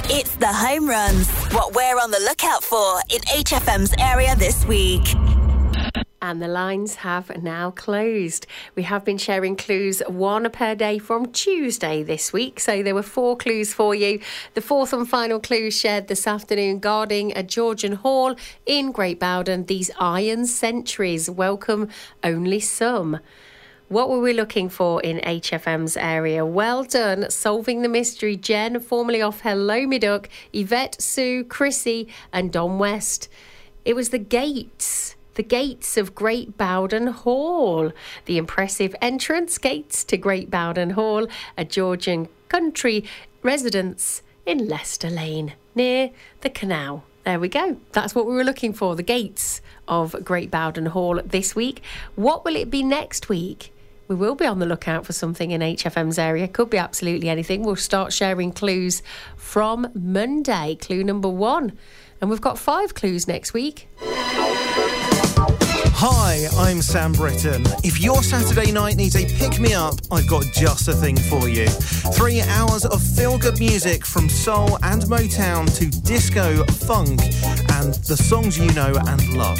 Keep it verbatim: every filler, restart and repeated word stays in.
It's the home runs, what we're on the lookout for in H F M's area this week. And the lines have now closed. We have been sharing clues one per day from Tuesday this week. So there were four clues for you. The fourth and final clue shared this afternoon guarding a Georgian Hall in Great Bowden. These iron sentries welcome only some. What were we looking for in H F M's area? Well done solving the mystery, Jen, formerly off Hello Me Duck, Yvette, Sue, Chrissy and Don West. It was the gates. The gates of Great Bowden Hall. The impressive entrance gates to Great Bowden Hall, a Georgian country residence in Leicester Lane, near the canal. There we go. That's what we were looking for, the gates of Great Bowden Hall this week. What will it be next week? We will be on the lookout for something in H F M's area. Could be absolutely anything. We'll start sharing clues from Monday. Clue number one. And we've got five clues next week. Hi, I'm Sam Britton. If your Saturday night needs a pick-me-up, I've got just the thing for you. Three hours of feel-good music from soul and Motown to disco, funk, and the songs you know and love.